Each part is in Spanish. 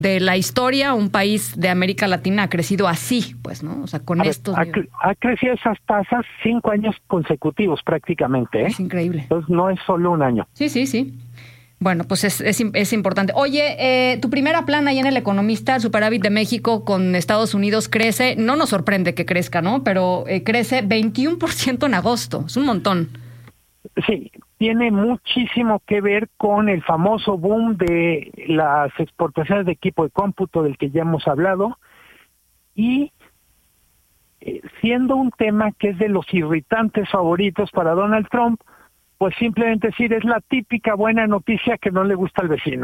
de la historia un país de América Latina ha crecido así, pues, ¿no? O sea, con estos... Ha crecido esas tasas 5 años consecutivos prácticamente, ¿eh? Es increíble. Entonces no es solo un año. Sí. Bueno, pues es importante. Oye, tu primera plana ahí en El Economista, el superávit de México con Estados Unidos crece, no nos sorprende que crezca, ¿no? Pero crece 21% en agosto, es un montón. Sí, tiene muchísimo que ver con el famoso boom de las exportaciones de equipo de cómputo del que ya hemos hablado y siendo un tema que es de los irritantes favoritos para Donald Trump, pues simplemente decir es la típica buena noticia que no le gusta al vecino.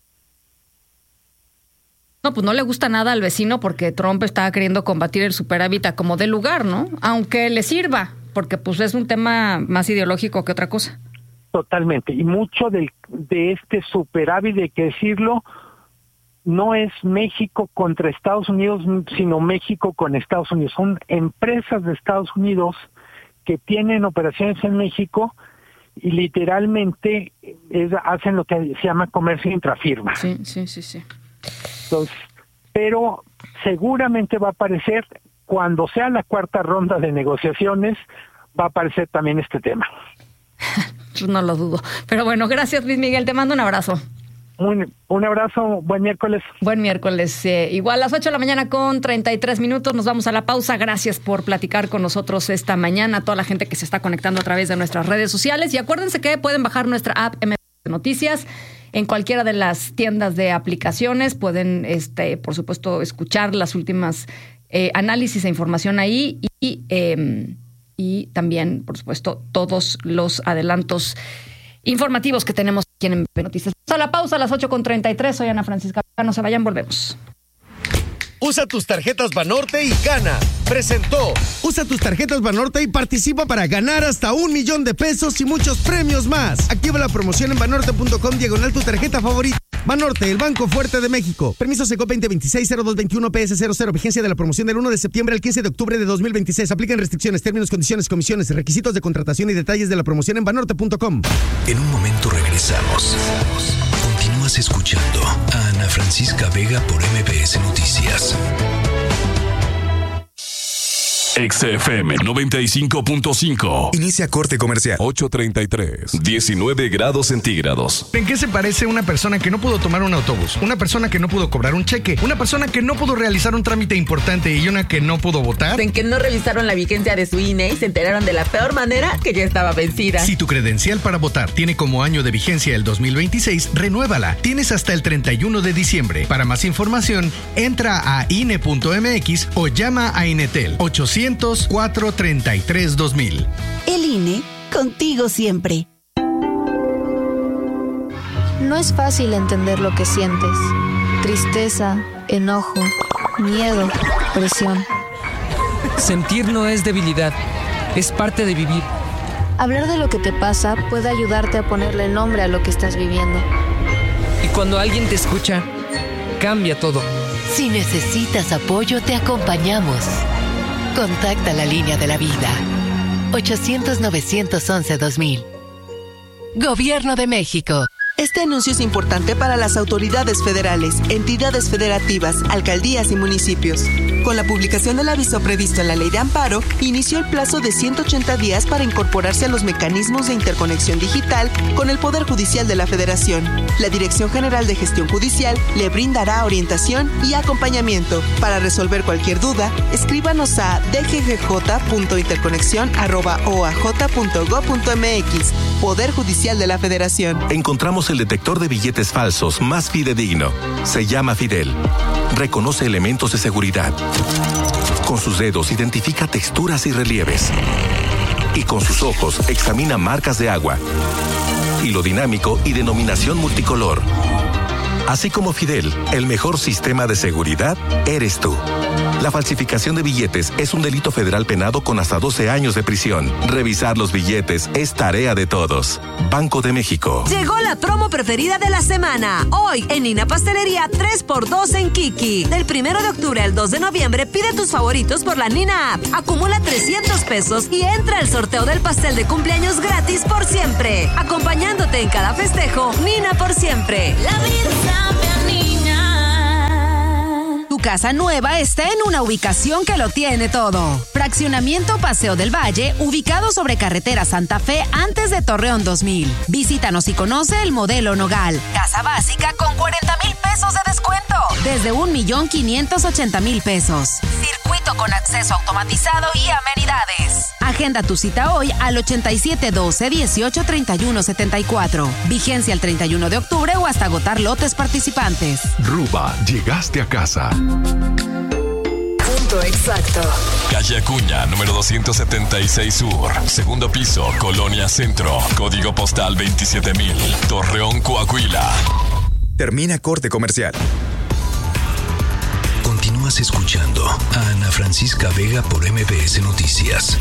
No, pues no le gusta nada al vecino porque Trump está queriendo combatir el superávit a como dé lugar, ¿no? Aunque le sirva, porque pues es un tema más ideológico que otra cosa. Totalmente, y mucho de este superávit, hay que decirlo, no es México contra Estados Unidos, sino México con Estados Unidos. Son empresas de Estados Unidos que tienen operaciones en México y literalmente hacen lo que se llama comercio intrafirma. Sí. Entonces, pero seguramente va a aparecer, cuando sea la cuarta ronda de negociaciones, va a aparecer también este tema. No lo dudo. Pero bueno, gracias Luis Miguel, te mando un abrazo. Un abrazo, buen miércoles. Buen miércoles. Igual a las 8 de la mañana con 33 minutos. Nos vamos a la pausa. Gracias por platicar con nosotros esta mañana. A toda la gente que se está conectando a través de nuestras redes sociales. Y acuérdense que pueden bajar nuestra app MBS Noticias en cualquiera de las tiendas de aplicaciones. Pueden, por supuesto, escuchar las últimas análisis e información ahí. Y también, por supuesto, todos los adelantos informativos que tenemos aquí en MBS Noticias. A la pausa a las 8:33. Soy Ana Francisca. No se vayan, volvemos. Usa tus tarjetas Banorte y gana. Presentó. Usa tus tarjetas Banorte y participa para ganar hasta $1,000,000 y muchos premios más. Activa la promoción en banorte.com/ tu tarjeta favorita. Banorte, el Banco Fuerte de México. Permiso Secop 2026-0221 PS00. Vigencia de la promoción del 1 de septiembre al 15 de octubre de 2026. Aplican restricciones, términos, condiciones, comisiones, requisitos de contratación y detalles de la promoción en banorte.com. En un momento regresamos. Continúas escuchando a Ana Francisca Vega por MBS Noticias. XFM 95.5. Inicia corte comercial. 8:33. 19 grados centígrados. ¿En qué se parece una persona que no pudo tomar un autobús? Una persona que no pudo cobrar un cheque. Una persona que no pudo realizar un trámite importante y una que no pudo votar. En que no revisaron la vigencia de su INE y se enteraron de la peor manera que ya estaba vencida. Si tu credencial para votar tiene como año de vigencia el 2026, renuévala. Tienes hasta el 31 de diciembre. Para más información, entra a INE.mx o llama a Inetel 800-433-2000. El INE, contigo siempre. No es fácil entender lo que sientes. Tristeza, enojo, miedo, presión. Sentir no es debilidad, es parte de vivir. Hablar de lo que te pasa puede ayudarte a ponerle nombre a lo que estás viviendo. Y cuando alguien te escucha, cambia todo. Si necesitas apoyo, te acompañamos. Contacta la línea de la vida. 800-911-2000. Gobierno de México. Este anuncio es importante para las autoridades federales, entidades federativas, alcaldías y municipios. Con la publicación del aviso previsto en la Ley de Amparo, inició el plazo de 180 días para incorporarse a los mecanismos de interconexión digital con el Poder Judicial de la Federación. La Dirección General de Gestión Judicial le brindará orientación y acompañamiento. Para resolver cualquier duda, escríbanos a dggj.interconexión@oaj.gov.mx. Poder Judicial de la Federación. Encontramos el detector de billetes falsos más fidedigno. Se llama Fidel. Reconoce elementos de seguridad. Con sus dedos identifica texturas y relieves. Y con sus ojos examina marcas de agua. Hilo dinámico y denominación multicolor. Así como Fidel, el mejor sistema de seguridad eres tú. La falsificación de billetes es un delito federal penado con hasta 12 años de prisión. Revisar los billetes es tarea de todos. Banco de México. Llegó la promo preferida de la semana. Hoy, en Nina Pastelería, 3x2 en Kiki. Del 1 de octubre al 2 de noviembre, pide tus favoritos por la Nina App. Acumula 300 pesos y entra al sorteo del pastel de cumpleaños gratis por siempre. Acompañándote en cada festejo, Nina por siempre. La vida sabe a niña. casa nueva está en una ubicación que lo tiene todo. Fraccionamiento Paseo del Valle, ubicado sobre carretera Santa Fe antes de Torreón 2000. Visítanos y conoce el modelo Nogal. Casa básica con 40,000 pesos de descuento. Desde 1,580,000 pesos. Circuito con acceso automatizado y amenidades. Agenda tu cita hoy al 8712-183174. Vigencia el 31 de octubre o hasta agotar lotes participantes. Ruba, llegaste a casa. Punto exacto. Calle Acuña, número 276 Sur. Segundo piso, Colonia Centro. Código postal 27,000. Torreón, Coahuila. Termina corte comercial. Continúas escuchando a Ana Francisca Vega por MBS Noticias.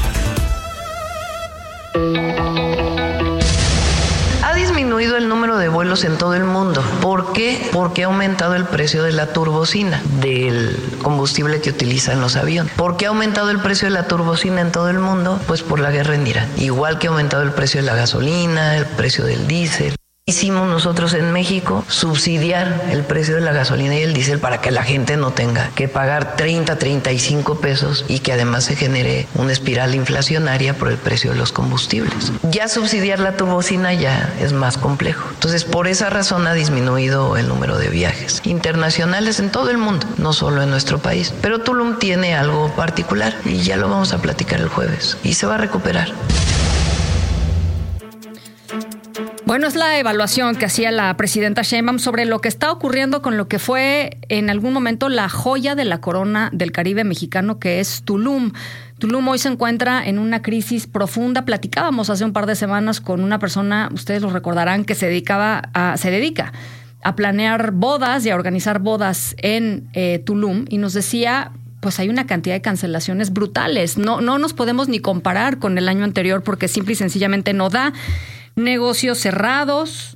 Ha disminuido el número de vuelos en todo el mundo. ¿Por qué? Porque ha aumentado el precio de la turbocina, del combustible que utilizan los aviones. ¿Por qué ha aumentado el precio de la turbocina en todo el mundo? Pues por la guerra en Irán. Igual que ha aumentado el precio de la gasolina, el precio del diésel. Hicimos nosotros en México subsidiar el precio de la gasolina y el diésel para que la gente no tenga que pagar 30, 35 pesos y que además se genere una espiral inflacionaria por el precio de los combustibles. Ya subsidiar la turbocina ya es más complejo. Entonces, por esa razón ha disminuido el número de viajes internacionales en todo el mundo, no solo en nuestro país. Pero Tulum tiene algo particular y ya lo vamos a platicar el jueves y se va a recuperar. Bueno, es la evaluación que hacía la presidenta Sheinbaum sobre lo que está ocurriendo con lo que fue en algún momento la joya de la corona del Caribe mexicano, que es Tulum. Tulum hoy se encuentra en una crisis profunda. Platicábamos hace un par de semanas con una persona, ustedes lo recordarán, que se dedica a planear bodas y a organizar bodas en Tulum, y nos decía, pues hay una cantidad de cancelaciones brutales. No nos podemos ni comparar con el año anterior porque simple y sencillamente no da. Negocios cerrados,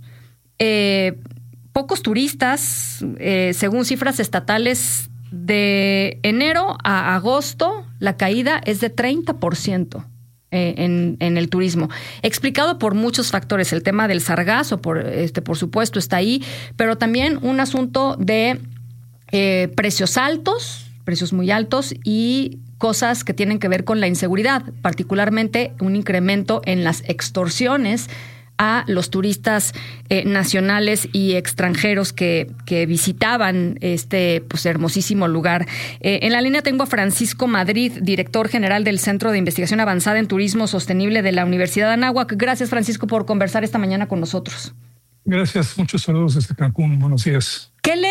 pocos turistas, según cifras estatales, de enero a agosto la caída es de 30% en el turismo, explicado por muchos factores. El tema del sargazo, por supuesto, está ahí, pero también un asunto de precios muy altos y cosas que tienen que ver con la inseguridad, particularmente un incremento en las extorsiones a los turistas nacionales y extranjeros que visitaban este hermosísimo lugar. En la línea tengo a Francisco Madrid, director general del Centro de Investigación Avanzada en Turismo Sostenible de la Universidad de Anáhuac. Gracias, Francisco, por conversar esta mañana nosotros. Gracias, muchos saludos desde Cancún. Buenos días.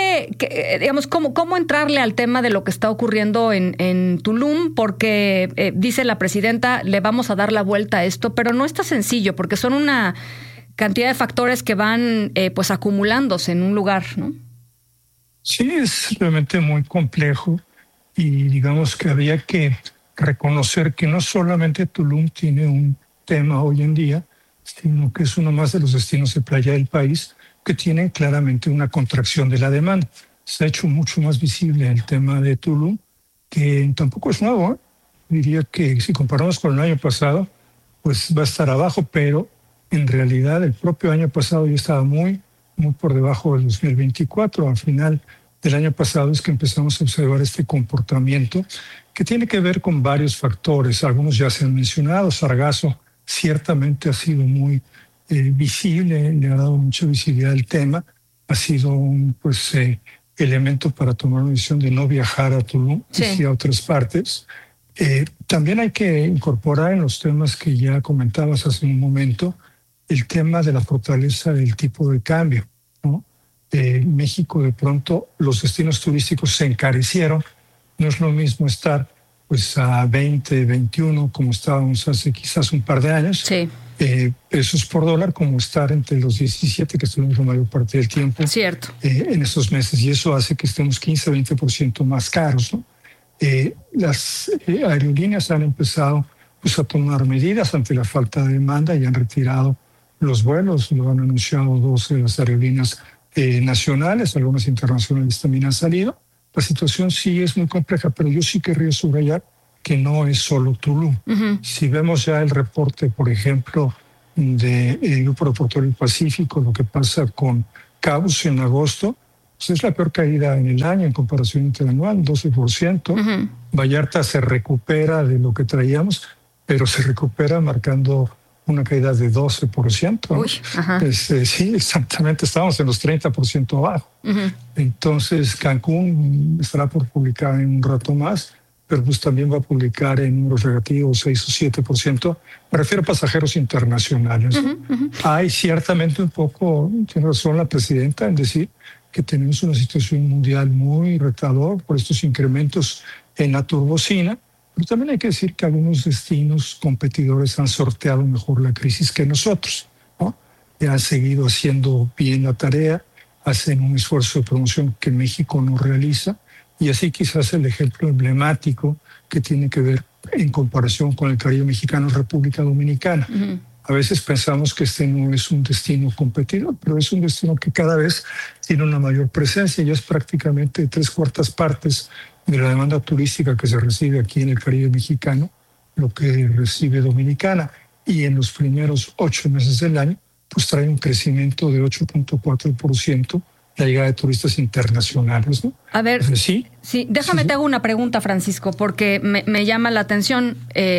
¿Cómo entrarle al tema de lo que está ocurriendo en Tulum? Porque dice la presidenta, le vamos a dar la vuelta a esto, pero no está sencillo, porque son una cantidad de factores que van acumulándose en un lugar, ¿no? Sí, es realmente muy complejo y digamos que había que reconocer que no solamente Tulum tiene un tema hoy en día, sino que es uno más de los destinos de playa del país que tienen claramente una contracción de la demanda. Se ha hecho mucho más visible el tema de Tulum, que tampoco es nuevo, ¿eh? Diría que si comparamos con el año pasado, pues va a estar abajo, pero en realidad el propio año pasado ya estaba muy por debajo del 2024. Al final del año pasado es que empezamos a observar este comportamiento que tiene que ver con varios factores. Algunos ya se han mencionado. Sargazo ciertamente ha sido muy visible, le ha dado mucha visibilidad al tema, ha sido un elemento para tomar una decisión de no viajar a Tulum y a otras partes. También hay que incorporar en los temas que ya comentabas hace un momento el tema de la fortaleza del tipo de cambio, ¿no? México, de pronto los destinos turísticos se encarecieron. No es lo mismo estar a 20, 21 como estábamos hace quizás un par de años, pesos por dólar, como estar entre los 17 que estuvimos la mayor parte del tiempo. Cierto. En estos meses, y eso hace que estemos 15, 20% más caros, ¿no? Las aerolíneas han empezado a tomar medidas ante la falta de demanda y han retirado los vuelos. Lo han anunciado 12 de las aerolíneas nacionales, algunas internacionales también han salido. La situación sí es muy compleja, pero yo sí querría subrayar que no es solo Tulum. Uh-huh. Si vemos ya el reporte, por ejemplo, del Grupo Aeroportuario del Pacífico, lo que pasa con Cabos en agosto, pues es la peor caída en el año en comparación interanual, 12%. Vallarta se recupera de lo que traíamos, pero se recupera marcando una caída de 12%. Sí, exactamente, estábamos en los 30% abajo. Entonces, Cancún estará por publicar en un rato más, pero pues también va a publicar en números negativos 6 o 7%. Me refiero a pasajeros internacionales. Hay ciertamente un poco, tiene razón la presidenta en decir que tenemos una situación mundial muy retadora por estos incrementos en la turbocina, pero también hay que decir que algunos destinos competidores han sorteado mejor la crisis que nosotros, ¿no? Y han seguido haciendo bien la tarea, hacen un esfuerzo de promoción que México no realiza, y así quizás el ejemplo emblemático que tiene que ver en comparación con el Caribe mexicano es República Dominicana. A veces pensamos que este no es un destino competidor, pero es un destino que cada vez tiene una mayor presencia. Ya es prácticamente 3/4 partes de la demanda turística que se recibe aquí en el Caribe mexicano, lo que recibe Dominicana. Y en los primeros 8 meses del año, pues trae un crecimiento de 8.4% la llegada de turistas internacionales, ¿no? A ver, sí, déjame te hago una pregunta, Francisco, porque me llama la atención.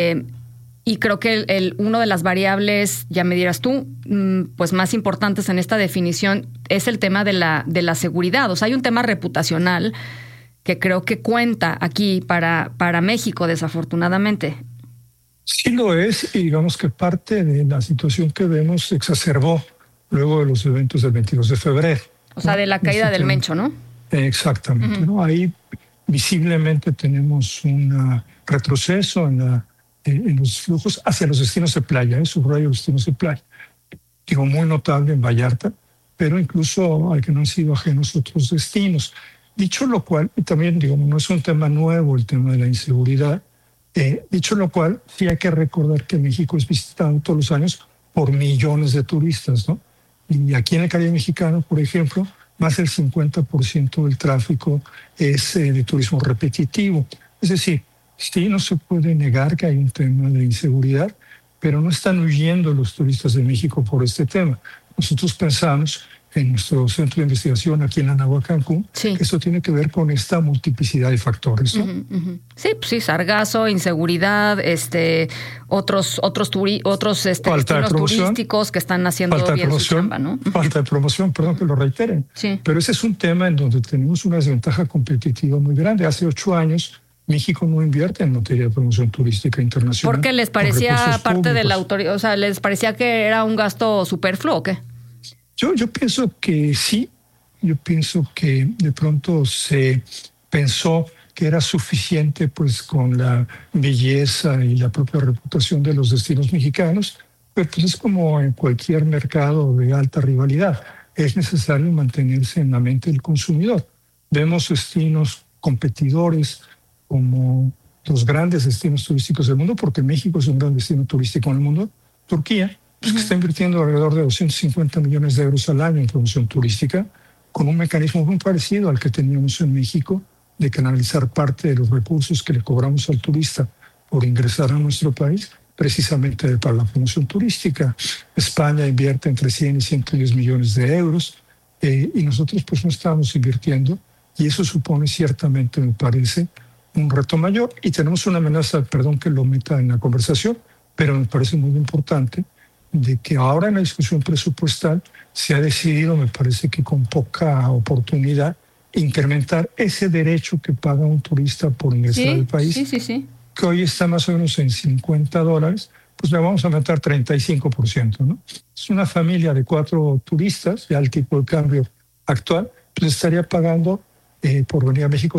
Y creo que uno de las variables, ya me dirás tú, pues más importantes en esta definición es el tema de la seguridad. O sea, hay un tema reputacional que creo que cuenta aquí para México, desafortunadamente. Sí lo es, y digamos que parte de la situación que vemos se exacerbó luego de los eventos del 22 de febrero. O sea, de la caída del Mencho, ¿no? Exactamente, ¿no? Ahí visiblemente tenemos un retroceso en los flujos hacia los destinos de playa, subrayo destinos de playa. Digo, muy notable en Vallarta, pero incluso al que no han sido ajenos otros destinos. Dicho lo cual, y también digo, no es un tema nuevo el tema de la inseguridad, dicho lo cual, sí hay que recordar que México es visitado todos los años por millones de turistas, ¿no? Y aquí en el Caribe mexicano, por ejemplo, más del 50% del tráfico es de turismo repetitivo. Es decir, sí, no se puede negar que hay un tema de inseguridad, pero no están huyendo los turistas de México por este tema. Nosotros pensamos en nuestro centro de investigación aquí en Anáhuac, Cancún, que eso tiene que ver con esta multiplicidad de factores, ¿no? Sí, pues sí, sargazo, inseguridad, otros destinos turísticos que están haciendo bien su chamba, ¿no? Falta de promoción, perdón que lo reiteren. Sí. Pero ese es un tema en donde tenemos una desventaja competitiva muy grande. Hace 8 años México no invierte en materia de promoción turística internacional. ¿Porque les parecía parte de la autoridad? O sea, ¿les parecía que era un gasto superfluo o qué? Yo pienso que sí. Yo pienso que de pronto se pensó que era suficiente pues con la belleza y la propia reputación de los destinos mexicanos, pero pues es como en cualquier mercado de alta rivalidad. Es necesario mantenerse en la mente del consumidor. Vemos destinos competidores como los grandes destinos turísticos del mundo, porque México es un gran destino turístico en el mundo. Turquía, pues, que está invirtiendo alrededor de 250 millones de euros al año en promoción turística, con un mecanismo muy parecido al que teníamos en México, de canalizar parte de los recursos que le cobramos al turista por ingresar a nuestro país, precisamente para la promoción turística. España invierte entre 100 y 110 millones de euros, y nosotros pues no estamos invirtiendo, y eso supone ciertamente, me parece, un reto mayor. Y tenemos una amenaza, perdón que lo meta en la conversación, pero me parece muy importante, de que ahora en la discusión presupuestal se ha decidido, me parece que con poca oportunidad, incrementar ese derecho que paga un turista por ingresar al país, que hoy está más o menos en $50, pues le vamos a meter 35%, ¿no? Es una familia de 4 turistas, ya el tipo de cambio actual, pues estaría pagando por venir a México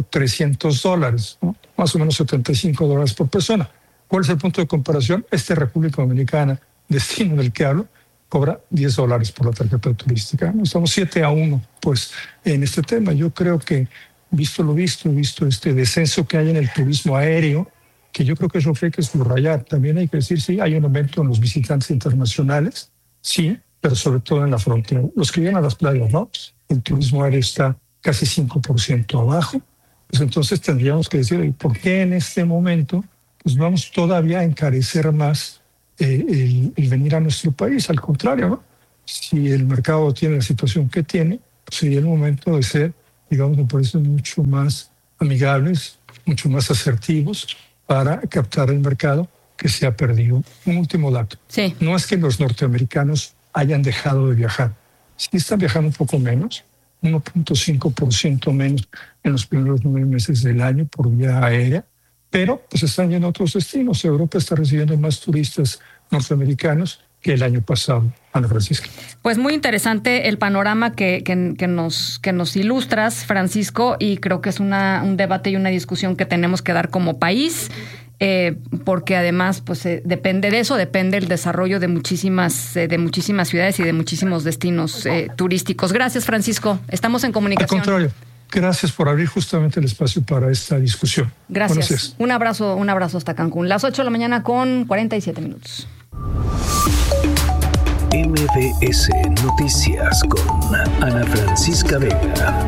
$300, ¿no? Más o menos $75 por persona. ¿Cuál es el punto de comparación? República Dominicana, destino del que hablo, cobra $10 por la tarjeta turística. Estamos 7-1, pues, en este tema. Yo creo que, visto este descenso que hay en el turismo aéreo, que yo creo que es lo que hay que subrayar. También hay que decir, sí, hay un aumento en los visitantes internacionales, sí, pero sobre todo en la frontera. Los que llegan a las playas, ¿no? El turismo aéreo está casi 5% abajo. Pues entonces tendríamos que decir, ¿por qué en este momento pues vamos todavía a encarecer más el venir a nuestro país? Al contrario, ¿no? Si el mercado tiene la situación que tiene, pues sería el momento de ser digamos, me parecen mucho más amigables, mucho más asertivos para captar el mercado que se ha perdido. Un último dato. Sí. No es que los norteamericanos hayan dejado de viajar. Sí están viajando un poco menos, 1.5% menos en los primeros 9 meses del año por vía aérea, pero pues están yendo a otros destinos. Europa está recibiendo más turistas norteamericanos que el año pasado, Ana Francisca. Pues muy interesante el panorama que nos ilustras, Francisco, y creo que es un debate y una discusión que tenemos que dar como país, porque además pues depende de eso, depende el desarrollo de muchísimas ciudades y de muchísimos destinos turísticos. Gracias, Francisco. Estamos en comunicación. Al contrario. Gracias por abrir justamente el espacio para esta discusión. Gracias. Un abrazo hasta Cancún. Las 8 de la mañana con 47 minutos. MBS Noticias con Ana Francisca Vega.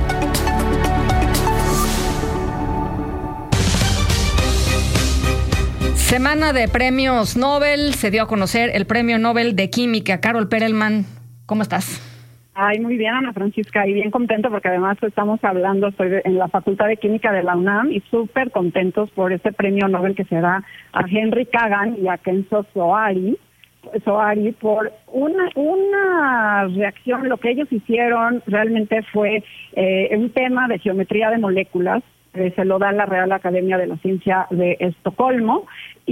Semana de premios Nobel. Se dio a conocer el Premio Nobel de Química. Carol Perelman, ¿cómo estás? Ay, muy bien, Ana Francisca, y bien contento porque además estamos hablando, estoy en la Facultad de Química de la UNAM y súper contentos por este premio Nobel que se da a Henry Kagan y a Kenzo Soari por una reacción. Lo que ellos hicieron realmente fue un tema de geometría de moléculas. Se lo da la Real Academia de la Ciencia de Estocolmo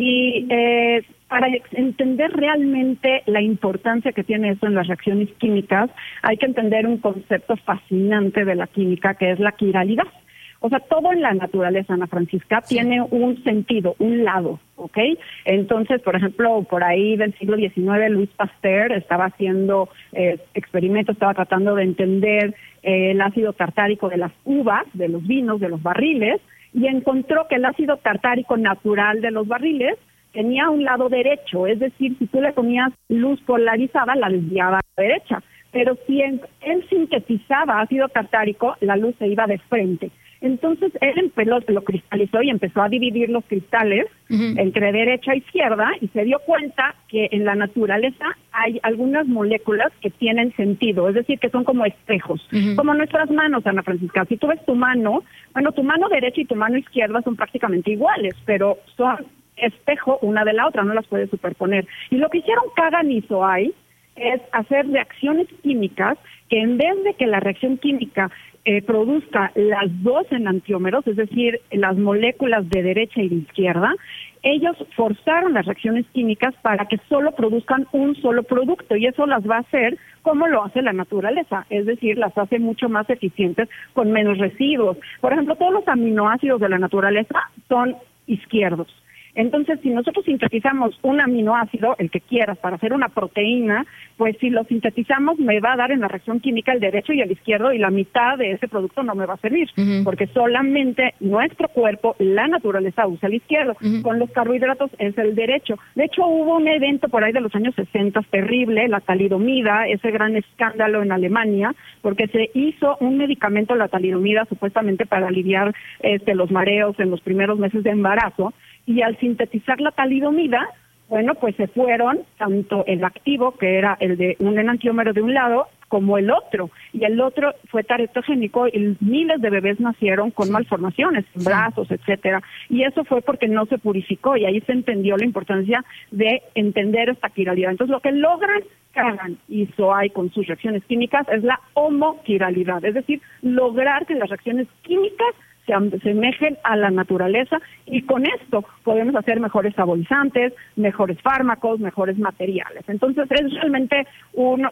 y para entender realmente la importancia que tiene esto en las reacciones químicas hay que entender un concepto fascinante de la química que es la quiralidad. O sea, todo en la naturaleza, Ana Francisca, tiene un sentido, un lado, ¿ok? Entonces, por ejemplo, por ahí del siglo XIX, Louis Pasteur estaba haciendo experimentos, estaba tratando de entender el ácido tartárico de las uvas, de los vinos, de los barriles, y encontró que el ácido tartárico natural de los barriles tenía un lado derecho, es decir, si tú le ponías luz polarizada, la desviaba a la derecha, pero si él sintetizaba ácido tartárico, la luz se iba de frente. Entonces él lo cristalizó y empezó a dividir los cristales entre derecha e izquierda y se dio cuenta que en la naturaleza hay algunas moléculas que tienen sentido, es decir, que son como espejos, como nuestras manos, Ana Francisca. Si tú ves tu mano, bueno, tu mano derecha y tu mano izquierda son prácticamente iguales, pero son espejo una de la otra, no las puedes superponer. Y lo que hicieron Kagan y Soai es hacer reacciones químicas que en vez de que la reacción química produzca las dos enantiómeros, es decir, las moléculas de derecha y de izquierda, ellos forzaron las reacciones químicas para que solo produzcan un solo producto y eso las va a hacer como lo hace la naturaleza, es decir, las hace mucho más eficientes con menos residuos. Por ejemplo, todos los aminoácidos de la naturaleza son izquierdos. Entonces, si nosotros sintetizamos un aminoácido, el que quieras, para hacer una proteína, pues si lo sintetizamos me va a dar en la reacción química el derecho y el izquierdo y la mitad de ese producto no me va a servir, porque solamente nuestro cuerpo, la naturaleza, usa el izquierdo. Con los carbohidratos es el derecho. De hecho, hubo un evento por ahí de los años 60 terrible, la talidomida, ese gran escándalo en Alemania, porque se hizo un medicamento, la talidomida, supuestamente para aliviar los mareos en los primeros meses de embarazo, y al sintetizar la talidomida, bueno, pues se fueron tanto el activo, que era el de un enantiómero de un lado, como el otro. Y el otro fue teratogénico y miles de bebés nacieron con malformaciones, brazos, etcétera. Y eso fue porque no se purificó y ahí se entendió la importancia de entender esta quiralidad. Entonces, lo que logran Kagan y Soai con sus reacciones químicas es la homoquiralidad, es decir, lograr que las reacciones químicas se asemejen a la naturaleza y con esto podemos hacer mejores saborizantes, mejores fármacos, mejores materiales. Entonces es realmente un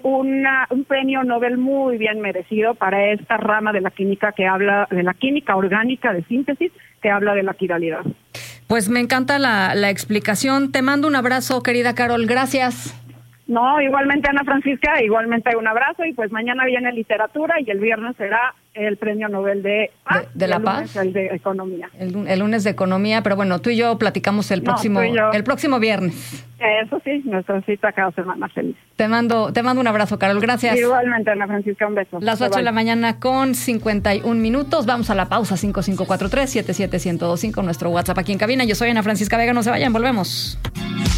premio Nobel muy bien merecido para esta rama de la química que habla de la química orgánica de síntesis, que habla de la quiralidad. Pues me encanta la explicación. Te mando un abrazo, querida Carol. Gracias. No, igualmente Ana Francisca, igualmente un abrazo y pues mañana viene literatura y el viernes será el premio Nobel de la Paz, el de Economía. El lunes de Economía, pero bueno, tú y yo platicamos el próximo viernes. Eso sí, nuestra cita cada semana feliz. Te mando un abrazo, Carol, gracias. Igualmente, Ana Francisca, un beso. Las 8 de la mañana con 51 minutos, vamos a la pausa, 5543-77125, nuestro WhatsApp aquí en cabina. Yo soy Ana Francisca Vega, no se vayan, volvemos.